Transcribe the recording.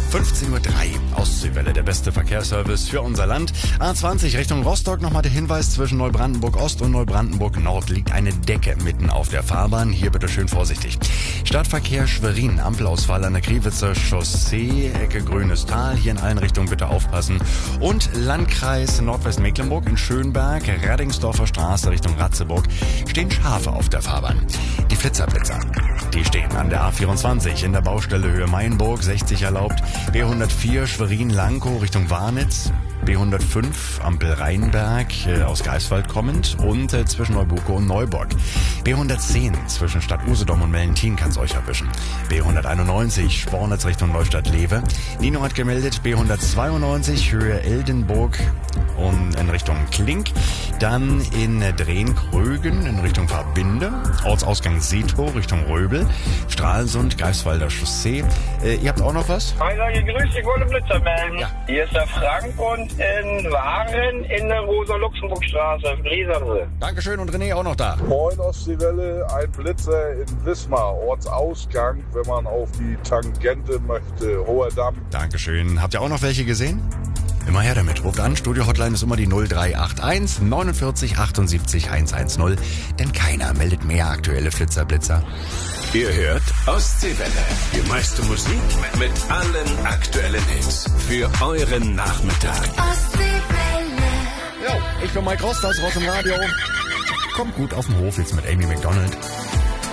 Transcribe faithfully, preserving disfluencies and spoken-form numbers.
fünfzehn Uhr drei, Ostseewelle, der beste Verkehrsservice für unser Land. A zwanzig Richtung Rostock, nochmal der Hinweis, zwischen Neubrandenburg Ost und Neubrandenburg Nord liegt eine Decke mitten auf der Fahrbahn. Hier bitte schön vorsichtig. Stadtverkehr Schwerin, Ampelausfall an der Kriwitzer Chaussee, Ecke Grünes Tal. Hier in allen Richtungen bitte aufpassen. Und Landkreis Nordwestmecklenburg in Schönberg, Radingsdorfer Straße Richtung Ratzeburg, stehen Schafe auf der Fahrbahn. Die Flitzerblitzer, die stehen an der A vierundzwanzig in der Baustelle Höhe Mainburg, sechzig erlaubt. B hundertvier Schwerin-Lankow Richtung Warnitz. B hundertfünf Ampel Rheinberg äh, aus Greifswald kommend und äh, zwischen Neubuko und Neuburg. B hundertzehn zwischen Stadt Usedom und Mellentin kann's euch erwischen. B hunderteinundneunzig Spornitz Richtung Neustadt-Lewe. Nino hat gemeldet B hundertzweiundneunzig Höhe Eldenburg und in Richtung Klink. Dann in Drehn-Krögen in Richtung Verbinde. Ortsausgang Seetor Richtung Röbel. Stralsund, Greifswalder Chaussee. Äh, ihr habt auch noch was? Hi, sage grüß dich, wollte Blitzer melden. Ja. Hier ist der Frank und in Waren in der Rosa-Luxemburg-Straße, Gläserse. Dankeschön und René auch noch da. Moin Ostseewelle, ein Blitzer in Wismar, Ortsausgang, wenn man auf die Tangente möchte, Hoher Damm. Dankeschön. Habt ihr auch noch welche gesehen? Immer her damit. Ruft an. Studio-Hotline ist immer die null drei acht eins neunundvierzig achtundsiebzig hundertzehn. Denn keiner meldet mehr aktuelle Flitzerblitzer. Ihr hört Ostseewelle. Die meiste Musik mit allen aktuellen Hits. Für euren Nachmittag. Ostseewelle. Jo, ich bin Mike Ross, das Rock im Radio. Kommt gut auf den Hof jetzt mit Amy McDonald.